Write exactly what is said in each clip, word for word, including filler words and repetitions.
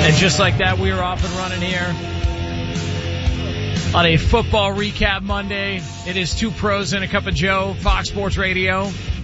And just like that, we are off and running here on a football recap Monday. It is Two Pros and a Cup of Joe, Fox Sports Radio.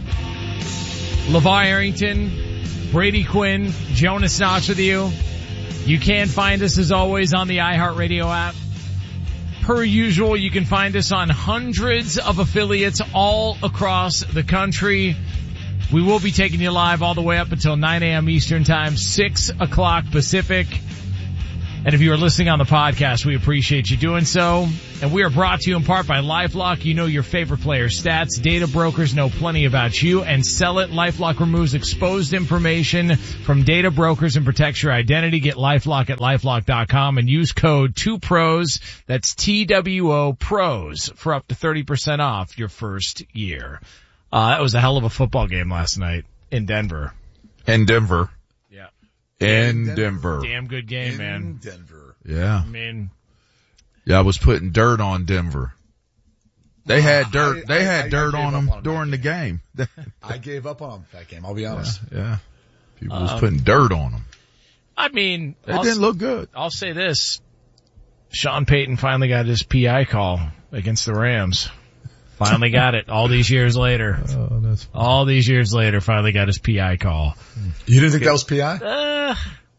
LeVar Arrington, Brady Quinn, Jonas Knox with you. You can find us, as always, on the iHeartRadio app. Per usual, you can find us on hundreds of affiliates all across the country. We will be taking you live all the way up until nine a.m. Eastern Time, six o'clock Pacific. And if you are listening on the podcast, we appreciate you doing so. And we are brought to you in part by LifeLock. You know your favorite players' stats. Data brokers know plenty about you and sell it. LifeLock removes exposed information from data brokers and protects your identity. Get LifeLock at LifeLock dot com and use code two pros. That's T W O pros for up to thirty percent off your first year. Uh, that was a hell of a football game last night in Denver. In Denver. Yeah. In Denver. Denver. Damn good game, in man. Denver. Yeah. I mean, yeah, I was putting dirt on Denver. They had dirt, I, they I, had I, dirt I on them on during the game. I gave up on them that game, I'll be honest. Yeah. yeah. People Um, was putting dirt on them. I mean, It I'll, didn't look good. I'll say this. Sean Payton finally got his P I call against the Rams. Finally got it all these years later. Oh, that's All these years later, finally got his P I call. You didn't think that was P I? Uh,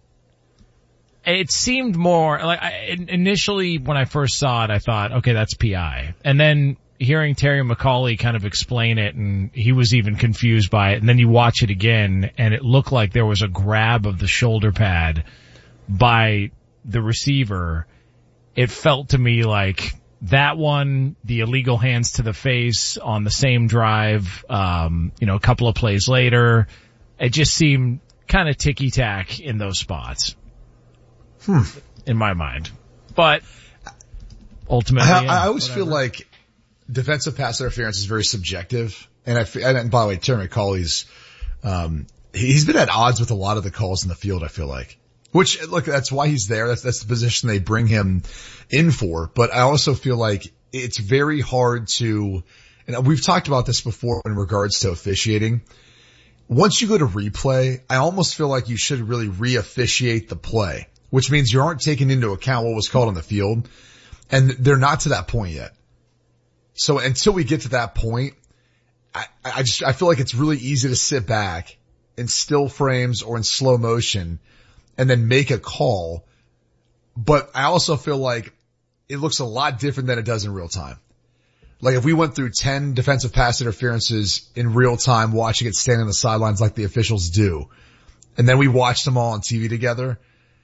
it seemed more like I, initially when I first saw it, I thought, okay, that's P I. And then hearing Terry McAulay kind of explain it, and he was even confused by it. And then you watch it again, and it looked like there was a grab of the shoulder pad by the receiver. It felt to me like that one, the illegal hands to the face on the same drive, um, you know, a couple of plays later, it just seemed kind of ticky-tack in those spots. Hmm. In my mind. But ultimately, I, yeah, I always whatever. feel like defensive pass interference is very subjective. And I, feel, and by the way, Terry McAuley's, um, he's been at odds with a lot of the calls in the field, I feel like. Which, look, that's why he's there. That's, that's the position they bring him in for. But I also feel like it's very hard to, and we've talked about this before in regards to officiating. Once you go to replay, I almost feel like you should really re-officiate the play, which means you aren't taking into account what was called on the field. And they're not to that point yet. So until we get to that point, I, I just, I feel like it's really easy to sit back in still frames or in slow motion and then make a call. But I also feel like it looks a lot different than it does in real time. Like if we went through ten defensive pass interferences in real time, watching it stand on the sidelines like the officials do, and then we watched them all on T V together,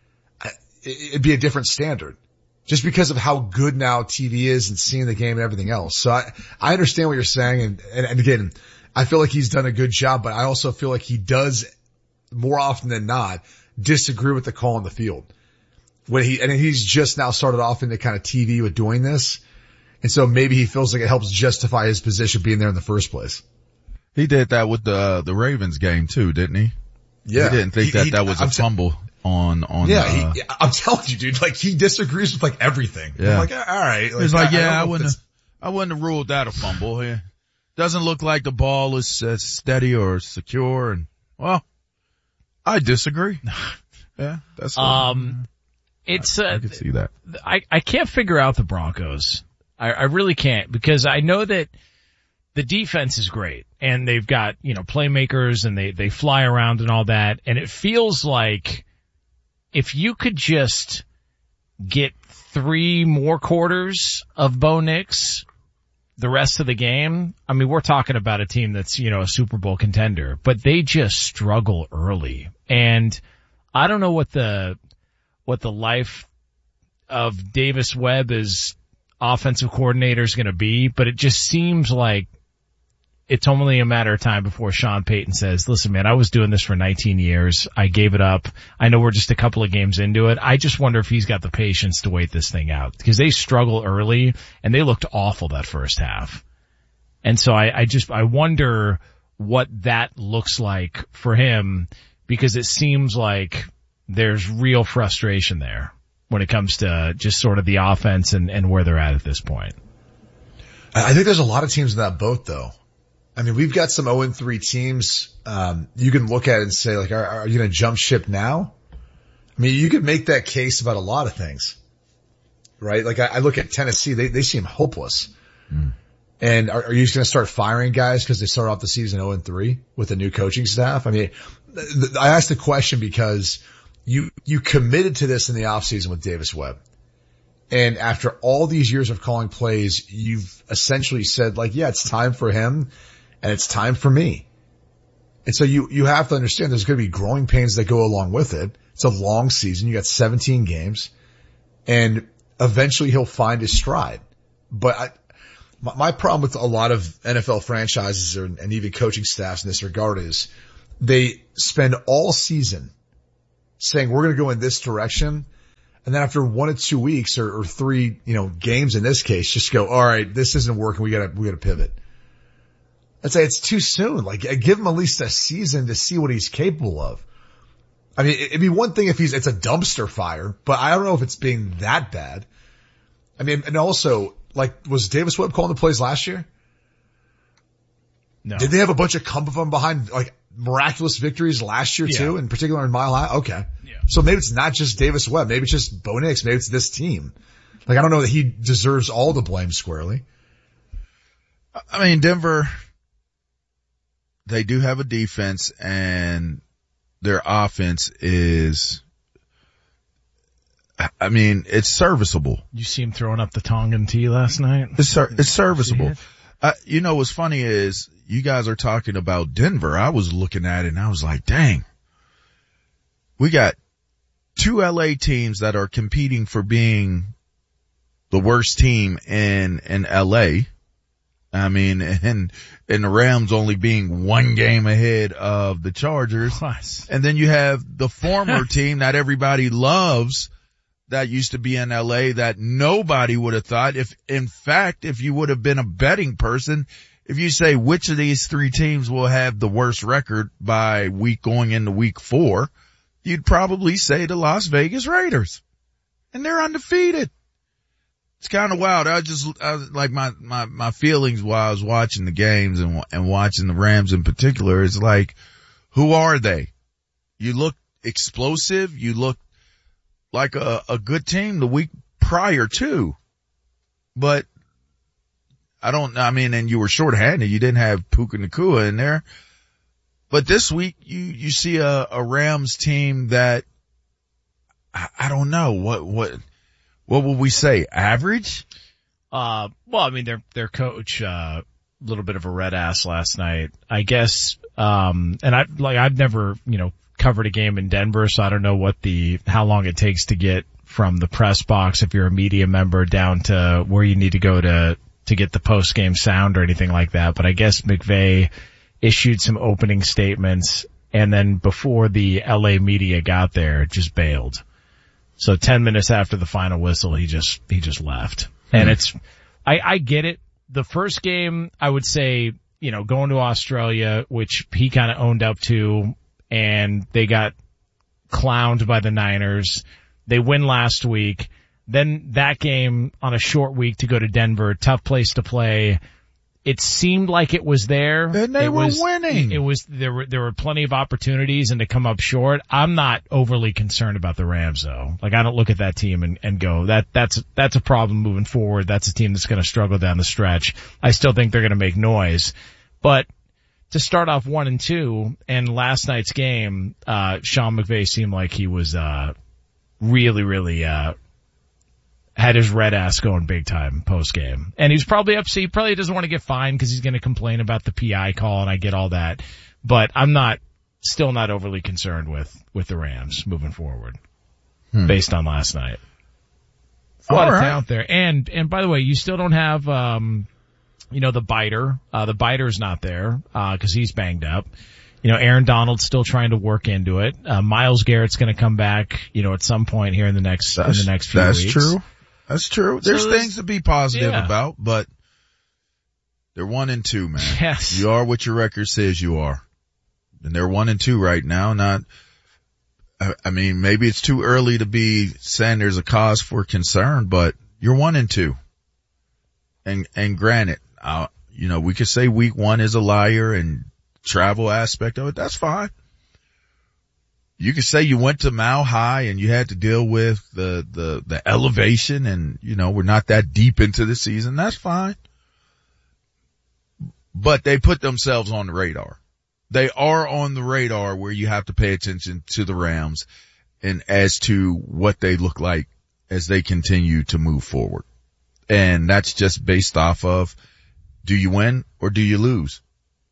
it'd be a different standard. Just because of how good now T V is and seeing the game and everything else. So I, I understand what you're saying. And, and, and again, I feel like he's done a good job, but I also feel like he does more often than not disagree with the call on the field. When he, and he's just now started off into kind of T V with doing this. And so maybe he feels like it helps justify his position being there in the first place. He did that with the, the Ravens game too, didn't he? Yeah. He didn't think he, that he, that was I'm a fumble on, on, yeah, uh, he, I'm telling you, dude, like he disagrees with like everything. Yeah. I'm like, all right. He's like, yeah, I, I wouldn't, have, I wouldn't have ruled that a fumble. Yeah. Doesn't look like the ball is uh, steady or secure. And well, I disagree. Yeah, that's, um, it's, uh, I, I can see that. I, I can't figure out the Broncos. I, I really can't, because I know that the defense is great and they've got, you know, playmakers and they, they fly around and all that. And it feels like if you could just get three more quarters of Bo Nix the rest of the game, I mean, we're talking about a team that's, you know, a Super Bowl contender, but they just struggle early. And I don't know what the, what the life of Davis Webb as offensive coordinator is going to be, but it just seems like it's only a matter of time before Sean Payton says, listen, man, I was doing this for nineteen years. I gave it up. I know we're just a couple of games into it. I just wonder if he's got the patience to wait this thing out, because they struggle early and they looked awful that first half. And so I, I just, I wonder what that looks like for him, because it seems like there's real frustration there when it comes to just sort of the offense and, and where they're at at this point. I think there's a lot of teams in that boat though. I mean, we've got some oh and three teams. Um, you can look at it and say, like, are, are you going to jump ship now? I mean, you could make that case about a lot of things, right? Like I, I look at Tennessee, they, they seem hopeless. Mm. And are, are you just going to start firing guys because they start off the season oh and three with a new coaching staff? I mean, th- th- I asked the question because you, you committed to this in the offseason with Davis Webb. And after all these years of calling plays, you've essentially said like, yeah, it's time for him and it's time for me. And so you, you have to understand there's going to be growing pains that go along with it. It's a long season. You got seventeen games and eventually he'll find his stride. But I, my, my problem with a lot of N F L franchises or, and even coaching staffs in this regard is they spend all season saying we're going to go in this direction. And then after one or two weeks or, or three, you know, games in this case, just go, all right, this isn't working. We gotta, we gotta pivot. I'd say it's too soon. Like, give him at least a season to see what he's capable of. I mean, it'd be one thing if he's, it's a dumpster fire, but I don't know if it's being that bad. I mean, and also, like, was Davis Webb calling the plays last year? No. Did they have a bunch of come from behind, like, miraculous victories last year yeah. too, in particular in Mile High? Okay. Yeah. So maybe it's not just Davis Webb. Maybe it's just Bo Nix. Maybe it's this team. Like, I don't know that he deserves all the blame squarely. I mean, Denver, they do have a defense and their offense is, I mean, it's serviceable. You see him throwing up the Tongan tea last night? It's, ser- it's serviceable. Uh, you know, what's funny is you guys are talking about Denver. I was looking at it and I was like, dang, we got two L A teams that are competing for being the worst team in, in L A. I mean, and, and the Rams only being one game ahead of the Chargers. Plus. And then you have the former team that everybody loves that used to be in L A that nobody would have thought. If, in fact, if you would have been a betting person, if you say which of these three teams will have the worst record by week going into week four, you'd probably say the Las Vegas Raiders. And they're undefeated. It's kind of wild. I just, I was, like my, my, my feelings while I was watching the games and, and watching the Rams in particular is like, who are they? You look explosive. You look like a, a good team the week prior too. But I don't, I mean, and you were shorthanded. You didn't have Puka Nacua in there. But this week you, you see a, a Rams team that I, I don't know what, what, What would we say? Average? Uh, well, I mean, their, their coach, uh, a little bit of a red ass last night, I guess. Um, and I, like, I've never, you know, covered a game in Denver, so I don't know what the, how long it takes to get from the press box if you're a media member down to where you need to go to, to get the post game sound or anything like that. But I guess McVay issued some opening statements and then before the L A media got there, just bailed. So ten minutes after the final whistle, he just, he just left. And mm. it's, I, I get it. The first game, I would say, you know, going to Australia, which he kind of owned up to, and they got clowned by the Niners. They win last week. Then that game on a short week to go to Denver, tough place to play. It seemed like it was there. And they it were was, winning. It was, there were, there were plenty of opportunities and to come up short. I'm not overly concerned about the Rams though. Like I don't look at that team and, and go, that, that's, that's a problem moving forward. That's a team that's going to struggle down the stretch. I still think they're going to make noise. But to start off one and two and last night's game, uh, Sean McVay seemed like he was, uh, really, really, uh, had his red ass going big time post game. And he's probably upset. He probably doesn't want to get fined because he's going to complain about the P I call, and I get all that. But I'm not, still not overly concerned with, with the Rams moving forward hmm. based on last night. A lot all of right. talent there. And, and by the way, you still don't have, um, you know, the biter. Uh, the biter's not there, uh, cause he's banged up. You know, Aaron Donald's still trying to work into it. Uh, Myles Garrett's going to come back, you know, at some point here in the next, that's, in the next few that's weeks. That's true. That's true. There's so things to be positive yeah. about, but they're one and two, man. Yes. You are what your record says you are. And they're one and two right now. Not, I, I mean, maybe it's too early to be saying there's a cause for concern, but you're one and two. And, and granted, uh, you know, we could say week one is a liar and travel aspect of it. That's fine. you could say you went to Mile High and you had to deal with the, the, the elevation and, you know, we're not that deep into the season. That's fine. But they put themselves on the radar. They are on the radar where you have to pay attention to the Rams and as to what they look like as they continue to move forward. And that's just based off of, do you win or do you lose?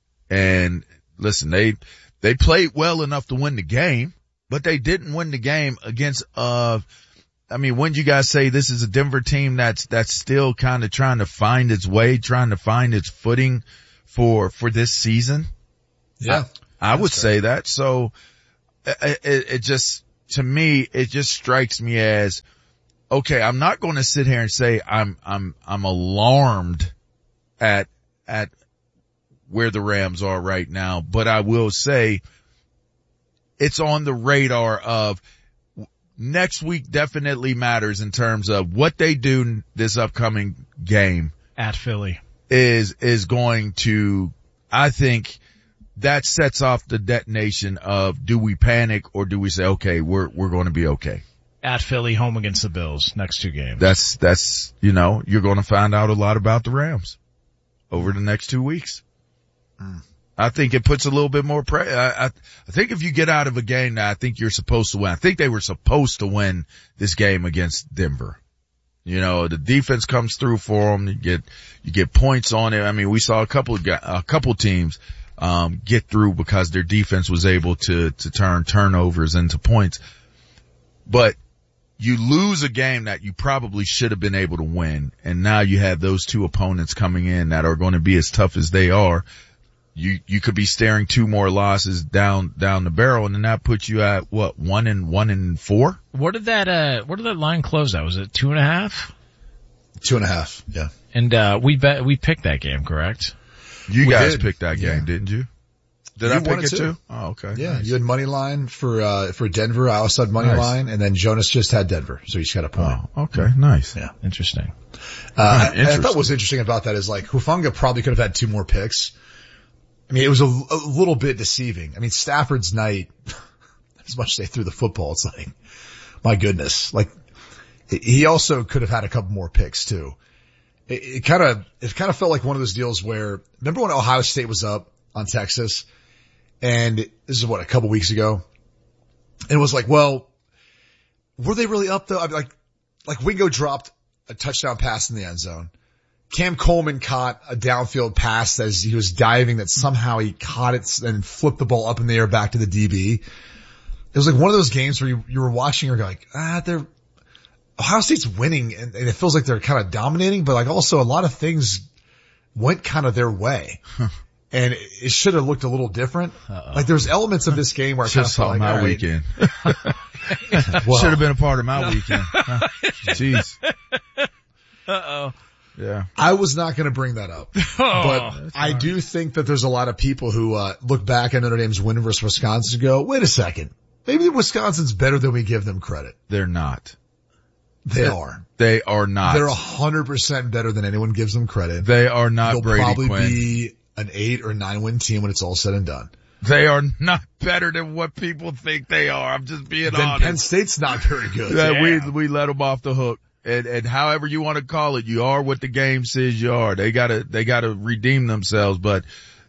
And listen, they, they played well enough to win the game, but they didn't win the game against, uh, I mean, wouldn't you guys say this is a Denver team that's, that's still kind of trying to find its way, trying to find its footing for, for this season? Yeah. I, I would fair. say that. So it, it, it just, to me, it just strikes me as, okay, I'm not going to sit here and say I'm, I'm, I'm alarmed at, at where the Rams are right now, but I will say it's on the radar of next week definitely matters in terms of what they do this upcoming game at Philly is, is going to, I think that sets off the detonation of do we panic or do we say, okay, we're, we're going to be okay. At Philly, home against the Bills, next two games. That's, that's, you know, you're going to find out a lot about the Rams over the next two weeks. Mm. I think it puts a little bit more pressure. I, I, I think if you get out of a game that I think you're supposed to win, I think they were supposed to win this game against Denver. You know, the defense comes through for them. You get, you get points on it. I mean, we saw a couple of, a couple teams, um, get through because their defense was able to, to turn turnovers into points. But you lose a game that you probably should have been able to win, and now you have those two opponents coming in that are going to be as tough as they are. You, you could be staring two more losses down, down the barrel, and then that puts you at what, one and one and four? What did that, uh, what did that line close at? Was it two and a half? Two and a half, yeah. And, uh, we bet, we picked that game, correct? You we guys did. picked that game, yeah. didn't you? Did you I pick it too? too? Oh, okay. Yeah, nice. You had money line for, uh, for Denver. I also had money nice. line, and then Jonas just had Denver, so he's got a point. Oh, okay, nice. Yeah. Interesting. Uh, and I thought what was interesting about that is like Hufanga probably could have had two more picks. I mean, it was a, a little bit deceiving. I mean, Stafford's night, as much as they threw the football, it's like, my goodness. Like, he also could have had a couple more picks too. It kind of, it kind of felt like one of those deals where, remember when Ohio State was up on Texas? And this is what, a couple weeks ago? And it was like, well, were they really up though? I mean, like, like Wingo dropped a touchdown pass in the end zone. Cam Coleman caught a downfield pass as he was diving that somehow he caught it and flipped the ball up in the air back to the D B. It was like one of those games where you, you were watching and you're like, ah, they're, Ohio State's winning and, and it feels like they're kind of dominating, but like also a lot of things went kind of their way. And it, it should have looked a little different. Uh-oh. Like there's elements of this game where I kind of felt like, my all right. weekend. Well, should have been a part of my no. weekend. Jeez. Uh-oh. Yeah. I was not going to bring that up, oh, but I right. do think that there's a lot of people who, uh, look back at Notre Dame's win versus Wisconsin and go, wait a second. Maybe Wisconsin's better than we give them credit. They're not. They are. They are not. They're a hundred percent better than anyone gives them credit. They are not They'll Brady probably Quinn. be an eight or nine win team when it's all said and done. They are not better than what people think they are. I'm just being then honest. Penn State's not very good. Yeah, yeah. we, we let them off the hook. And, and however you want to call it, you are what the game says you are. They gotta, they gotta redeem themselves, but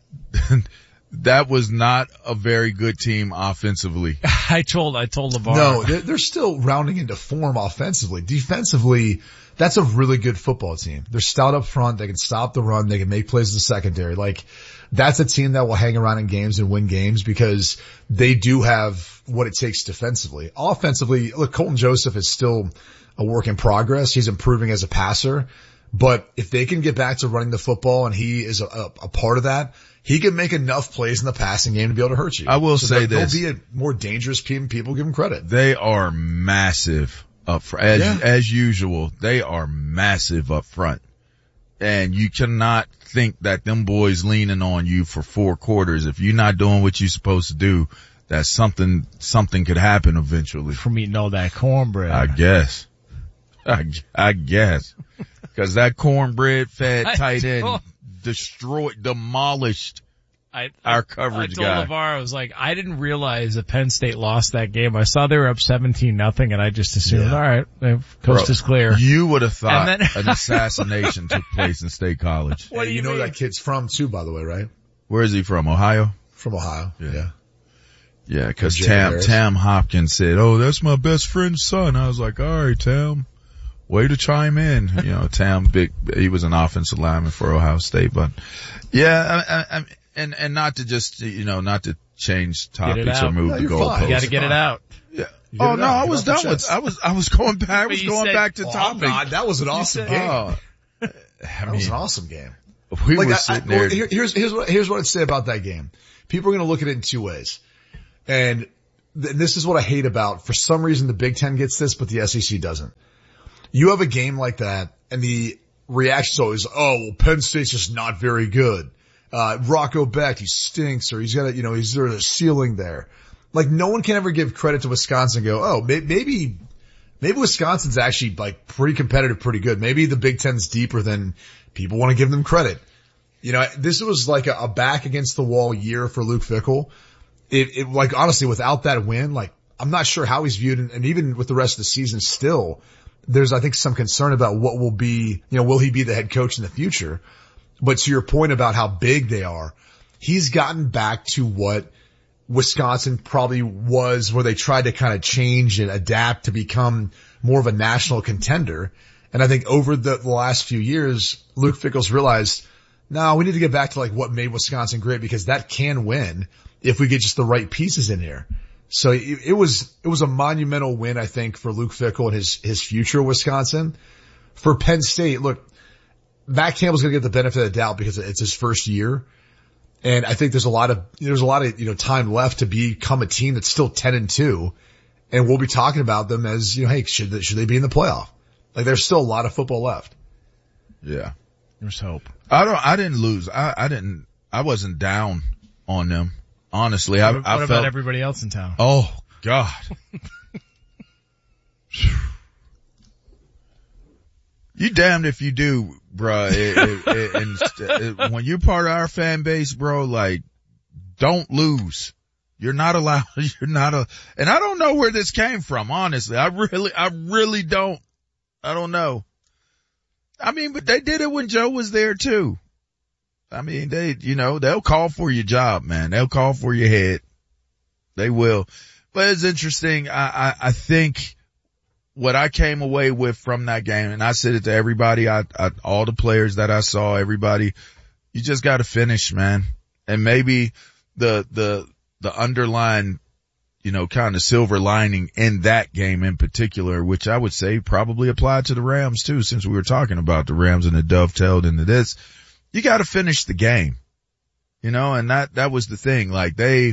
that was not a very good team offensively. I told, I told LeVar. No, they're, they're still rounding into form offensively. Defensively, that's a really good football team. They're stout up front. They can stop the run. They can make plays in the secondary. Like, that's a team that will hang around in games and win games because they do have what it takes defensively. Offensively, look, Colton Joseph is still a work in progress. He's improving as a passer. But if they can get back to running the football and he is a, a, a part of that, he can make enough plays in the passing game to be able to hurt you. I will so say they'll, this. They'll be a more dangerous team. People give them credit. They are massive up front. As, Yeah. as usual, they are massive up front. And you cannot think that them boys leaning on you for four quarters. If you're not doing what you're supposed to do, that something, something could happen eventually. From eating all that cornbread. I guess. I, I guess. Cause that cornbread fed I tight end don't- destroyed, demolished I, our I, coverage I told guy. LeVar, I was like, I didn't realize that Penn State lost that game. I saw they were up seventeen nothing, and I just assumed, Yeah. all right, the coast Bro, is clear. You would have thought And then- an assassination took place in State College. What do Hey, you you know mean? where that kid's from too, by the way, right? Where is he from? Ohio? From Ohio. Yeah. Yeah. Yeah, because Jay Tam Harris. Tam Hopkins said, "Oh, that's my best friend's son." I was like, "All right, Tam, way to chime in." You know, Tam, big, he was an offensive lineman for Ohio State, but yeah, I, I, I, and and not to just you know not to change topics or out. move No, the you're fine. goalposts. You got to get it out. Yeah. You get Oh it no, out. I Get was off your done with. chest. I was I was going back. I But was you going said- back to Oh, I'm topic. not. That was an awesome said- game. Oh, I that mean, was an awesome game. we Like were I, I, sitting well, there. here, here's here's what here's what I'd say about that game. People are going to look at it in two ways, and th- this is what I hate about. For some reason, the Big Ten gets this, but the S E C doesn't. You have a game like that, and the reaction is always, "Oh, well, Penn State's just not very good." Uh, Rocco Beck, he stinks, or he's got a, you know, he's there's a ceiling there. Like no one can ever give credit to Wisconsin and go, "Oh, may- maybe." Maybe Wisconsin's actually like pretty competitive, pretty good. Maybe the Big Ten's deeper than people want to give them credit. You know, this was like a, a back against the wall year for Luke Fickell. It, it like honestly, without that win, like I'm not sure how he's viewed, and, and even with the rest of the season, still there's I think some concern about what will be. You know, will he be the head coach in the future? But to your point about how big they are, he's gotten back to what Wisconsin probably was, where they tried to kind of change and adapt to become more of a national contender. And I think over the, the last few years, Luke Fickell's realized, no, we need to get back to like what made Wisconsin great, because that can win if we get just the right pieces in here. So it, it was, it was a monumental win, I think, for Luke Fickell and his, his future Wisconsin. For Penn State, look, Matt Campbell's going to get the benefit of the doubt because it's his first year. And I think there's a lot of, there's a lot of, you know, time left to become a team that's still ten and two. And we'll be talking about them as, you know, hey, should they, should they be in the playoff? Like there's still a lot of football left. Yeah. There's hope. I don't, I didn't lose. I, I didn't, I wasn't down on them. Honestly, I, What, I what felt, about everybody else in town? oh God. You damned if you do, bruh. It, it, it, and it, when you're part of our fan base, bro, like, don't lose. You're not allowed, you're not a, and I don't know where this came from, honestly. I really, I really don't. I don't know. I mean, but they did it when Joe was there too. I mean, they, you know, they'll call for your job, man. They'll call for your head. They will. But it's interesting. I, I, I think what I came away with from that game, and I said it to everybody, I, I all the players that I saw, everybody, you just got to finish, man. And maybe the, the, the underlying, you know, kind of silver lining in that game in particular, which I would say probably applied to the Rams too, since we were talking about the Rams and it dovetailed into this. You got to finish the game, you know, and that, that was the thing. Like they,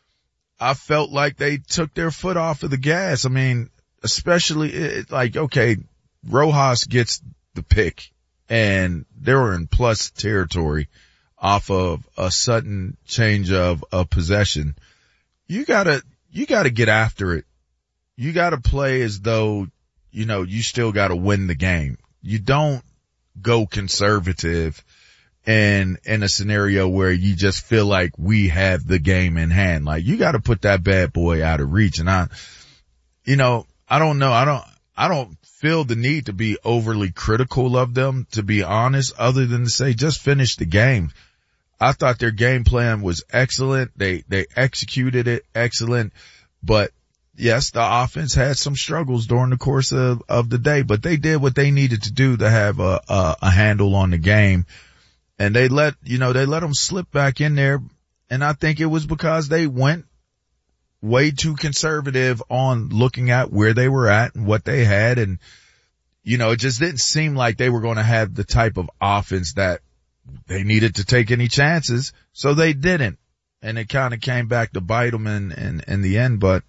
I felt like they took their foot off of the gas. I mean, especially it, like, okay, Rojas gets the pick and they were in plus territory off of a sudden change of a possession. You gotta, you gotta get after it. You gotta play as though, you know, you still gotta win the game. You don't go conservative and in a scenario where you just feel like we have the game in hand. Like you gotta put that bad boy out of reach. And I, you know, I don't know. I don't, I don't feel the need to be overly critical of them, to be honest, other than to say just finish the game. I thought their game plan was excellent. They, they executed it excellent. But yes, the offense had some struggles during the course of, of the day, but they did what they needed to do to have a, a, a handle on the game. And they let, you know, they let them slip back in there. And I think it was because they went way too conservative on looking at where they were at and what they had. And, you know, it just didn't seem like they were going to have the type of offense that they needed to take any chances. So they didn't. And it kind of came back to bite them in, in, in the end. But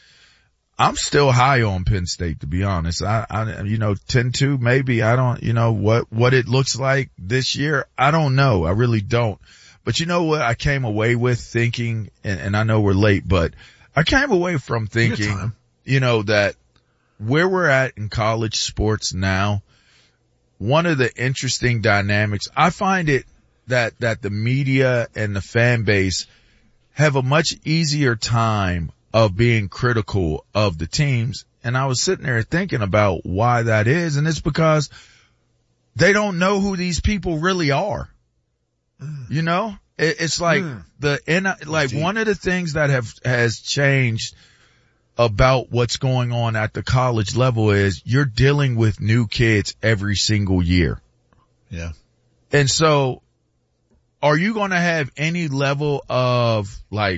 I'm still high on Penn State, to be honest. I, I, you know, ten two, maybe. I don't, you know, what, what it looks like this year. I don't know. I really don't. But you know what I came away with thinking, and, and I know we're late, but I came away from thinking, you know, that where we're at in college sports now, one of the interesting dynamics, I find it that, that the media and the fan base have a much easier time of being critical of the teams. And I was sitting there thinking about why that is. And it's because they don't know who these people really are. Mm. You know, it, it's like mm. the, like one of the things that have, has changed about what's going on at the college level is you're dealing with new kids every single year. Yeah. And so are you going to have any level of like,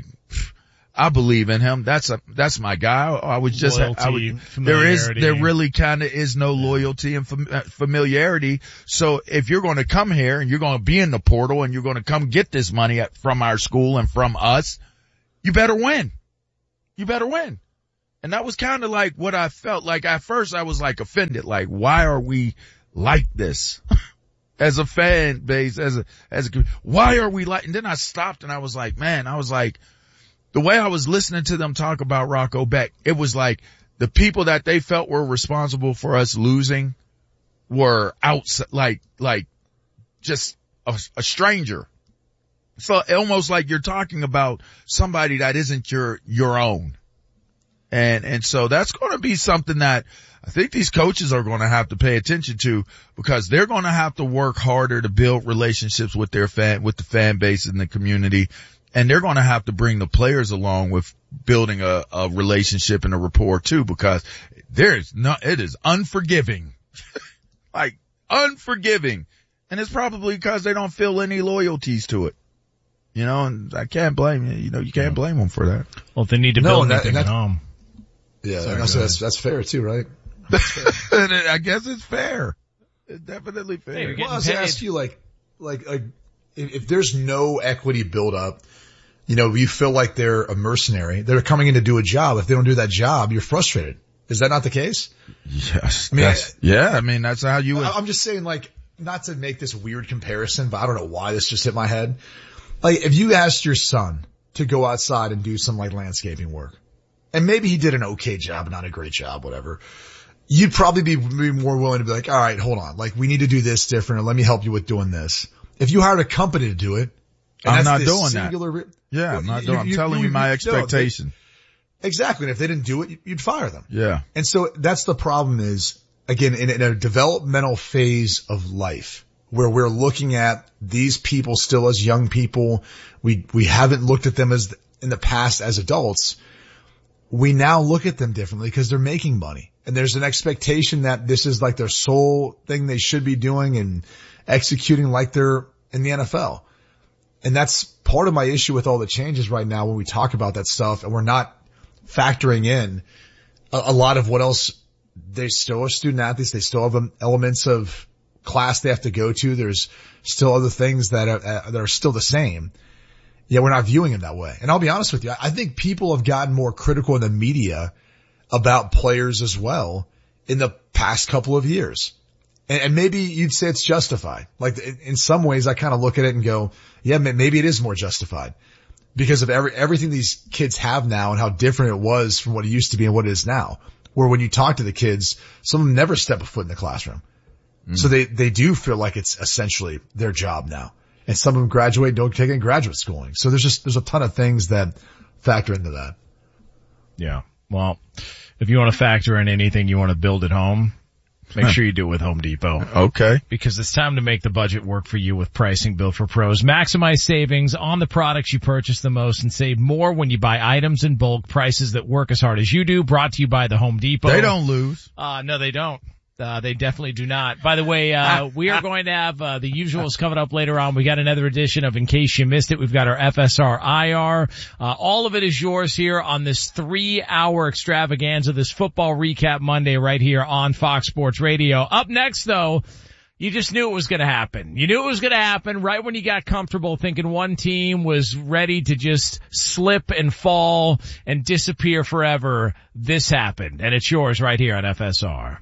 I believe in him. That's a, that's my guy. I was just, loyalty, I would, there is, there really kind of is no loyalty and fam- familiarity. So if you're going to come here and you're going to be in the portal and you're going to come get this money at, from our school and from us, you better win. You better win. And that was kind of like what I felt like. At first I was like offended. Like, why are we like this? As a fan base, as a, as a, why are we like, and then I stopped and I was like, man, I was like, the way I was listening to them talk about Rocco Beck, it was like the people that they felt were responsible for us losing were outside, like, like just a, a stranger. So almost like you're talking about somebody that isn't your, your own. And, and so that's going to be something that I think these coaches are going to have to pay attention to because they're going to have to work harder to build relationships with their fan, with the fan base and the community. And they're going to have to bring the players along with building a, a relationship and a rapport too, because there's no, it is unforgiving, like unforgiving. And it's probably because they don't feel any loyalties to it. You know, and I can't blame you. You know, you can't blame them for that. Well, if they need to no, build anything at home. Yeah, Sorry, that's, that's, that's fair too, right? Fair. I guess it's fair. It's definitely fair. Hey, well, I was going to ask you, like, like, like, if, if there's no equity build up, you know, you feel like they're a mercenary. They're coming in to do a job. If they don't do that job, you're frustrated. Is that not the case? Yes. I mean, I, yeah, I mean, that's how you would. I'm just saying, like, not to make this weird comparison, but I don't know why this just hit my head. Like, if you asked your son to go outside and do some, like, landscaping work, and maybe he did an okay job, not a great job, whatever, you'd probably be, be more willing to be like, all right, hold on. Like, we need to do this different, or let me help you with doing this. If you hired a company to do it, and I'm that's not this doing singular, that. Yeah, well, I'm not you, doing, I'm you, telling you, you my you, expectation. No, they, exactly. And if they didn't do it, you'd fire them. Yeah. And so that's the problem is, again, in, in a developmental phase of life where we're looking at these people still as young people, we, we haven't looked at them as in the past as adults. We now look at them differently because they're making money. And there's an expectation that this is like their sole thing they should be doing and executing like they're in the N F L. And that's part of my issue with all the changes right now when we talk about that stuff and we're not factoring in a, a lot of what else. They still are student athletes. They still have elements of class they have to go to. There's still other things that are, uh, that are still the same. Yeah, we're not viewing it that way. And I'll be honest with you. I think people have gotten more critical in the media about players as well in the past couple of years. And, and maybe you'd say it's justified. Like in, in some ways I kind of look at it and go, yeah, maybe it is more justified because of every, everything these kids have now and how different it was from what it used to be and what it is now. Where when you talk to the kids, some of them never step a foot in the classroom. Mm. So they, they do feel like it's essentially their job now. And some of them graduate, don't take any graduate schooling. So there's just, there's a ton of things that factor into that. Yeah. Well, if you want to factor in anything you want to build at home, make sure you do it with Home Depot. Okay. Because it's time to make the budget work for you with pricing built for pros. Maximize savings on the products you purchase the most and save more when you buy items in bulk, prices that work as hard as you do. Brought to you by the Home Depot. They don't lose. Uh, no, they don't. Uh, they definitely do not. By the way, uh, we are going to have, uh, the usuals coming up later on. We got another edition of In Case You Missed It. We've got our F S R I R. Uh, all of it is yours here on this three hour extravaganza, this football recap Monday right here on Fox Sports Radio. Up next though, you just knew it was going to happen. You knew it was going to happen right when you got comfortable thinking one team was ready to just slip and fall and disappear forever. This happened and it's yours right here on F S R.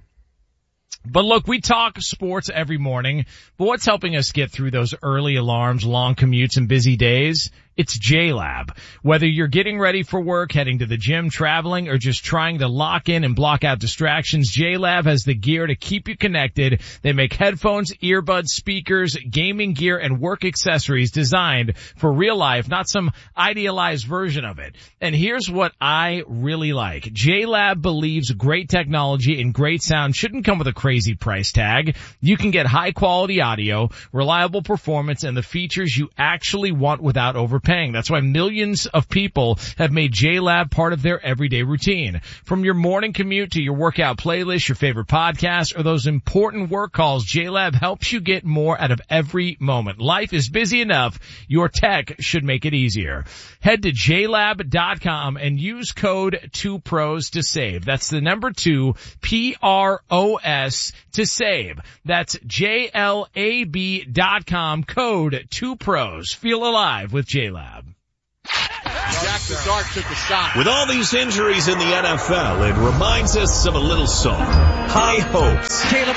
But look, we talk sports every morning, but what's helping us get through those early alarms, long commutes, and busy days? It's J-Lab. Whether you're getting ready for work, heading to the gym, traveling, or just trying to lock in and block out distractions, J-Lab has the gear to keep you connected. They make headphones, earbuds, speakers, gaming gear, and work accessories designed for real life, not some idealized version of it. And here's what I really like. J-Lab believes great technology and great sound shouldn't come with a crazy price tag. You can get high quality audio, reliable performance, and the features you actually want without overpaying. That's why millions of people have made J-Lab part of their everyday routine. From your morning commute to your workout playlist, your favorite podcast, or those important work calls, J-Lab helps you get more out of every moment. Life is busy enough. Your tech should make it easier. Head to J Lab dot com and use code two pros to save. That's the number two, P R O S, to save. That's J L A B dot com, code two pros. Feel alive with J Lab. Jackson Dart took a shot. With all these injuries in the N F L, it reminds us of a little song. High hopes.